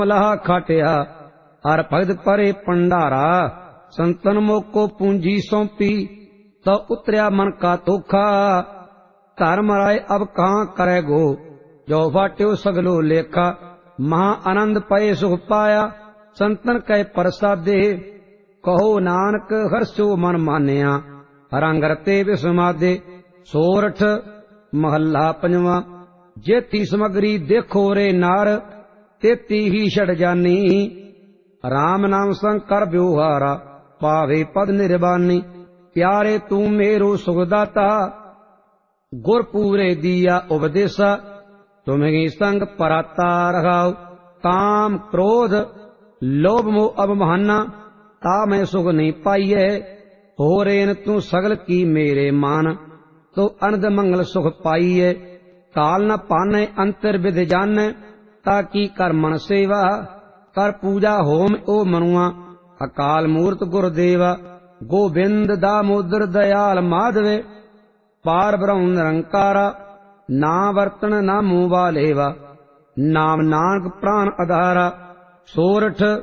ਮਲਾਹ ਖਾਟਿਆ ਹਰ ਭਗਤ ਪਰੇ ਭੰਡਾਰਾ। ਸੰਤਨ ਮੋਕੋ ਪੂੰਜੀ ਸੌਂਪੀ ਤਾਂ ਉਤਰਿਆ ਮਨ ਕਾ ਧੋਖਾ। ਧਰਮ ਰਾਏ ਅਬ ਕਹਾਂ ਕਰੇ ਗੋ ਜੋ ਵਾਟਿਓ ਸਗਲੋ ਲੇਖਾ। ਮਹਾ ਆਨੰਦ ਪਏ ਸੁਖ ਪਾਇਆ ਸੰਤਨ ਕੈ ਪ੍ਰਸਾਦੇ। ਕਹੋ ਨਾਨਕ ਹਰਸੋ ਮਨ ਮਾਨਿਆ ਰੰਗ ਰਤੇ ਵਿਸਮਾਦੇ। ਸੋਰਠ ਮਹੱਲਾ ਪੰਜਵਾਂ। ਜੇਤੀ ਸਮਗਰੀ ਦੇਖੋ ਰੇ ਨਾਰ ਤੇਤੀ ਹੀ ਛੜ ਜਾਨੀ। ਰਾਮ ਨਾਮ ਸੰਗ ਕਰ ਵਿਵਹਾਰਾ ਪਾਵੇ ਪਦ ਨਿਰਬਾਨੀ। ਪਿਆਰੇ ਤੂੰ ਮੇਰੋ ਸੁਖਦਾਤਾ ਗੁਰ ਪੂਰੇ ਦੀਆ ਉਪਦੇਸਾ। ਤੁਮਹਿ ਸੰਗ ਪਰਾਤਾ ਰਹਾਉ ਕਾਮ ਕ੍ਰੋਧ ਲੋਭ ਮੋਹ ਅਭਿਮਾਨਾ। ਤਾ ਮੈਂ ਸੁਖ ਨਹੀਂ ਪਾਈਐ ਹੋ ਰੇਨ ਤੂੰ ਸਗਲ ਕੀ ਮੇਰੇ ਮਾਨ। ਤੋ ਅਨੰਦ ਮੰਗਲ ਸੁਖ ਪਾਈਐ ਕਾਲ ਨ ਪਾਨੈ ਅੰਤਰ ਵਿਦ ਜਾਨੈ। ਤਾ ਕੀ ਕਰ ਮਨ ਸੇਵਾ ਕਰ ਪੂਜਾ ਹੋਮ ਓ ਮਨੁਆ। ਅਕਾਲ ਮੂਰਤ ਗੁਰਦੇਵਾ ਗੋਬਿੰਦ ਦਾਮੋਦਰ ਦਇਆਲ ਮਾਧਵੇ। ਪਾਰ ਬ੍ਰਹਮ ਨਿਰੰਕਾਰਾ ਨਾ ਵਰਤਨ ਨਾ ਮੂੰਹ ਵਾਲੇਵਾ। ਨਾਮ ਨਾਨਕ ਪ੍ਰਾਨ ਆਧਾਰਾ। ਸੋਰਠ